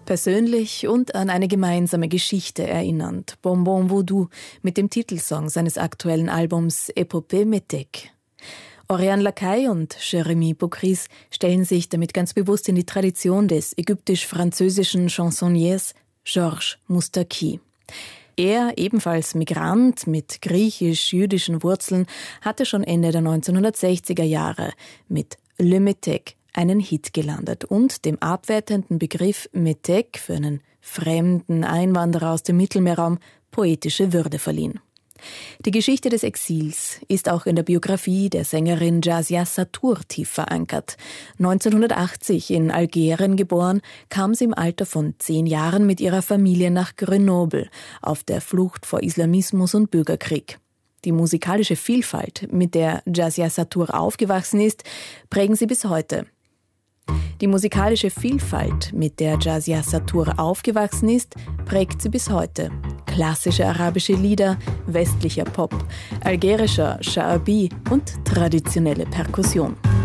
Persönlich und an eine gemeinsame Geschichte erinnernd. Bonbon Vaudou mit dem Titelsong seines aktuellen Albums Épopée Métèque. Oriane Lacaille und Jérémie Bocris stellen sich damit ganz bewusst in die Tradition des ägyptisch-französischen Chansonniers Georges Moustaki. Er, ebenfalls Migrant mit griechisch-jüdischen Wurzeln, hatte schon Ende der 1960er Jahre mit Le Métèque einen Hit gelandet und dem abwertenden Begriff Métèque für einen fremden Einwanderer aus dem Mittelmeerraum poetische Würde verliehen. Die Geschichte des Exils ist auch in der Biografie der Sängerin Jazia Satour tief verankert. 1980 in Algerien geboren, kam sie im Alter von 10 Jahren mit ihrer Familie nach Grenoble auf der Flucht vor Islamismus und Bürgerkrieg. Die musikalische Vielfalt, mit der Jazia Satour aufgewachsen ist, prägen sie bis heute. Die musikalische Vielfalt, mit der Jazia Satour aufgewachsen ist, prägt sie bis heute. Klassische arabische Lieder, westlicher Pop, algerischer Sha'abi und traditionelle Perkussion.